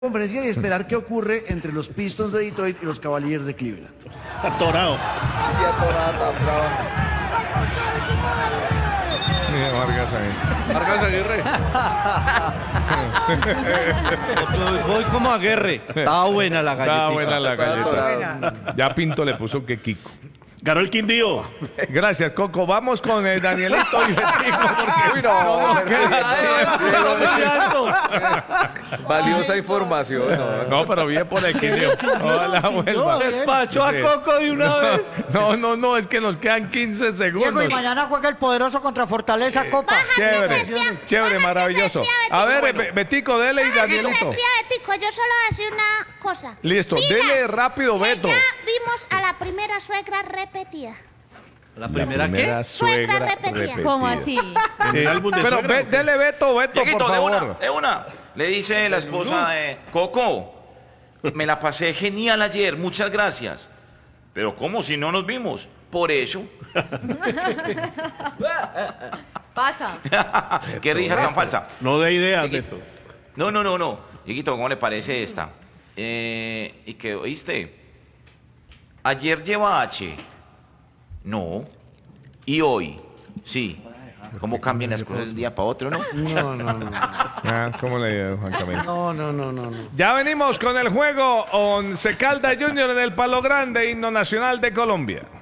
conferencia y esperar qué ocurre entre los Pistons de Detroit y los Cavaliers de Cleveland. Atorado. Sí, atorada, tan brava. Mira, Vargas ahí. Vargas Aguirre. Voy como a Guerre. Estaba buena la galletita. Está buena la Está galleta. atorado. Ya Pinto le puso que Kiko. Ganó el Quindío. Gracias, Coco. Vamos con Danielito y Betico porque Uy, no, nos queda tiempo. Valiosa información. No, pero bien por el Quindío. Ojalá vuelva. Despachó a Coco de una vez. No, es que nos quedan 15 segundos. Diego, y mañana juega el poderoso contra Fortaleza Copa. Chévere, maravilloso. A ver, Betico, dele y Danielito. Betico, yo solo voy a decir una cosa. Listo, Pilas, dele rápido, que Beto. Ya vimos a la primera suegra repetida. ¿La primera qué? Suegra repetida. ¿Cómo así? ¿El álbum de Pero suegra? dele Beto, por Dieguito, favor. de una. Le dice la esposa, Coco, me la pasé genial ayer, muchas gracias. Pero ¿cómo si no nos vimos? Por eso. Pasa. Qué risa tan falsa. No de ideas, Beto. No. Dieguito, ¿cómo le parece esta? ¿Y qué oíste? Ayer lleva H. No. ¿Y hoy? Sí. ¿Cómo cambian las cosas de un día para otro, no? ¿Cómo le digo, Juan Camilo? No. Ya venimos con el juego Once Caldas Junior en el Palo Grande, himno nacional de Colombia.